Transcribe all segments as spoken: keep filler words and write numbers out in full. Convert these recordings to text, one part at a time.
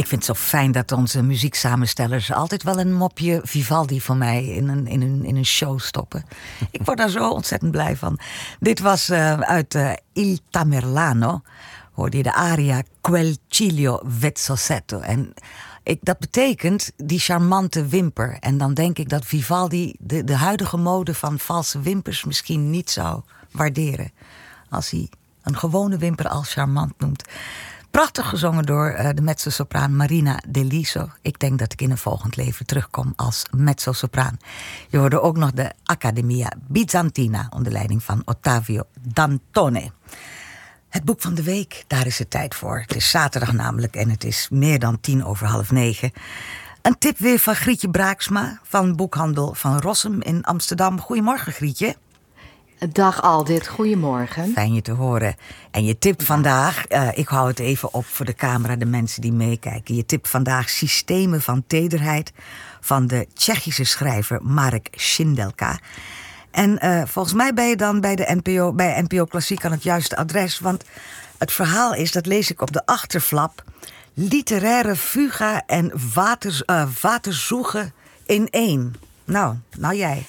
Ik vind het zo fijn dat onze muzieksamenstellers altijd wel een mopje Vivaldi voor mij in een, in een, in een show stoppen. Ik word daar zo ontzettend blij van. Dit was uh, uit uh, Il Tamerlano. Hoorde je de aria Quel ciglio vezzosetto. En ik, dat betekent die charmante wimper. En dan denk ik dat Vivaldi de, de huidige mode van valse wimpers misschien niet zou waarderen. Als hij een gewone wimper al charmant noemt. Prachtig gezongen door uh, de mezzosopraan Marina De Liso. Ik denk dat ik in een volgend leven terugkom als mezzosopraan. Je hoorde ook nog de Accademia Bizantina onder leiding van Ottavio Dantone. Het boek van de week, daar is het tijd voor. Het is zaterdag namelijk en het is meer dan tien over half negen. Een tip weer van Grietje Braaksma van boekhandel Van Rossum in Amsterdam. Goedemorgen, Grietje. Dag Aldit, goedemorgen. Fijn je te horen. En je tip vandaag, uh, ik hou het even op voor de camera, de mensen die meekijken. Je tip vandaag Systemen van tederheid van de Tsjechische schrijver Marek Sindelka. En uh, volgens mij ben je dan bij de N P O, bij N P O Klassiek aan het juiste adres. Want het verhaal is, dat lees ik op de achterflap, literaire fuga en water, uh, waterzoegen in één. Nou, nou jij.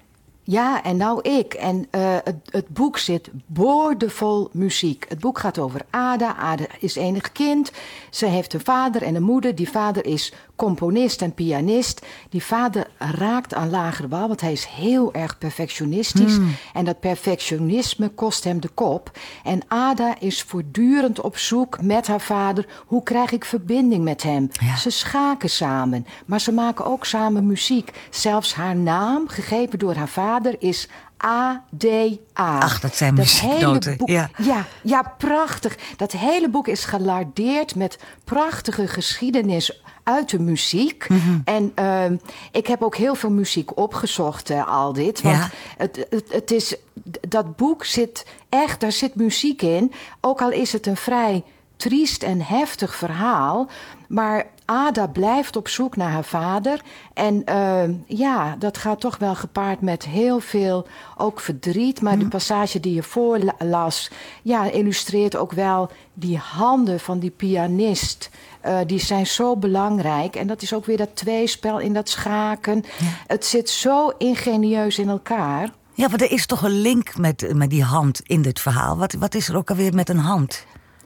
Ja, en nou ik. En uh, het, het boek zit boordevol muziek. Het boek gaat over Ada. Ada is enig kind. Ze heeft een vader en een moeder. Die vader is componist en pianist. Die vader raakt aan lagere wal, want hij is heel erg perfectionistisch. Hmm. En dat perfectionisme kost hem de kop. En Ada is voortdurend op zoek met haar vader. Hoe krijg ik verbinding met hem? Ja. Ze schaken samen, maar ze maken ook samen muziek. Zelfs haar naam, gegeven door haar vader, is A D A. Ach, dat zijn muzieknoten. Ja. Ja, ja, prachtig. Dat hele boek is gelardeerd met prachtige geschiedenis uit de muziek. Mm-hmm. En uh, ik heb ook heel veel muziek opgezocht, uh, al dit. Want ja. het, het, het is, dat boek zit echt, daar zit muziek in. Ook al is het een vrij triest en heftig verhaal. Maar Ada blijft op zoek naar haar vader. En uh, ja, dat gaat toch wel gepaard met heel veel ook verdriet. Maar mm. de passage die je voorlas, ja, illustreert ook wel die handen van die pianist. Uh, die zijn zo belangrijk. En dat is ook weer dat tweespel in dat schaken. Ja. Het zit zo ingenieus in elkaar. Ja, maar er is toch een link met, met die hand in dit verhaal. Wat, wat is er ook alweer met een hand?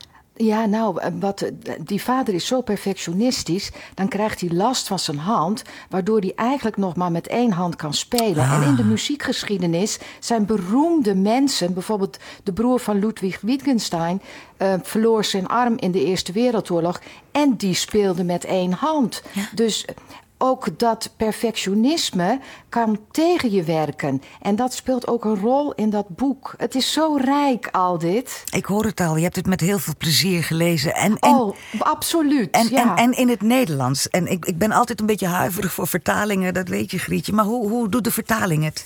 Ja, nou, wat, die vader is zo perfectionistisch, dan krijgt hij last van zijn hand, waardoor hij eigenlijk nog maar met één hand kan spelen. Ah. En in de muziekgeschiedenis zijn beroemde mensen, bijvoorbeeld de broer van Ludwig Wittgenstein, uh, verloor zijn arm in de Eerste Wereldoorlog en die speelde met één hand. Ja. Dus ook dat perfectionisme kan tegen je werken. En dat speelt ook een rol in dat boek. Het is zo rijk, al dit. Ik hoor het al, je hebt het met heel veel plezier gelezen. En, en, oh, absoluut, en, ja. En, en in het Nederlands. En ik, ik ben altijd een beetje huiverig voor vertalingen, dat weet je, Grietje. Maar hoe, hoe doet de vertaling het?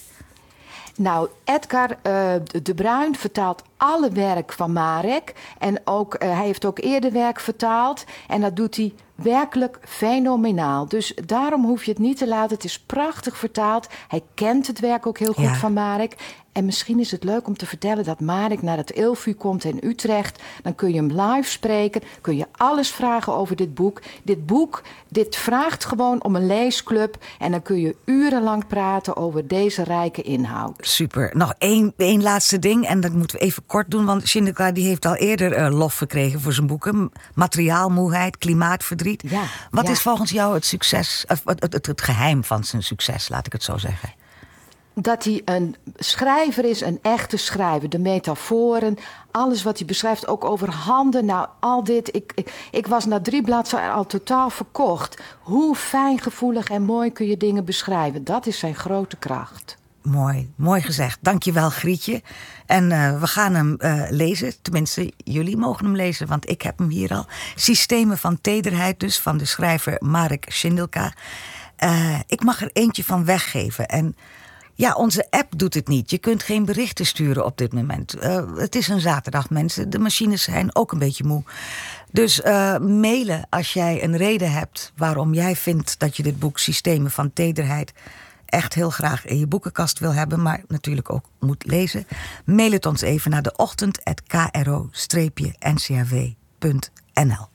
Nou, Edgar uh, de Bruin vertaalt alle werk van Marek. En ook, uh, hij heeft ook eerder werk vertaald. En dat doet hij werkelijk fenomenaal. Dus daarom hoef je het niet te laten. Het is prachtig vertaald. Hij kent het werk ook heel goed ja. van Marek. En misschien is het leuk om te vertellen dat Marek naar het Ilvu komt in Utrecht. Dan kun je hem live spreken. Kun je alles vragen over dit boek. Dit boek, dit vraagt gewoon om een leesclub. En dan kun je urenlang praten over deze rijke inhoud. Super. Nog één, één laatste ding. En dat moeten we even kort doen. Want Sindelka die heeft al eerder uh, lof gekregen voor zijn boeken. Materiaalmoeheid, klimaatverdriet. Ja, Wat ja. is volgens jou het succes, of het, het, het geheim van zijn succes, laat ik het zo zeggen? Dat hij een schrijver is, een echte schrijver. De metaforen, alles wat hij beschrijft, ook over handen. Nou, al dit. Ik, ik, ik was na drie bladzijden al totaal verkocht. Hoe fijngevoelig en mooi kun je dingen beschrijven. Dat is zijn grote kracht. Mooi, mooi gezegd. Dankjewel, Grietje. En uh, we gaan hem uh, lezen. Tenminste, jullie mogen hem lezen, want ik heb hem hier al. Systemen van tederheid dus, van de schrijver Marek Sindelka. Uh, ik mag er eentje van weggeven. En ja, onze app doet het niet. Je kunt geen berichten sturen op dit moment. Uh, het is een zaterdag, mensen. De machines zijn ook een beetje moe. Dus uh, mailen als jij een reden hebt waarom jij vindt dat je dit boek Systemen van Tederheid echt heel graag in je boekenkast wil hebben, maar natuurlijk ook moet lezen. Mail het ons even naar de ochtend at k r o streepje n c r w punt n l.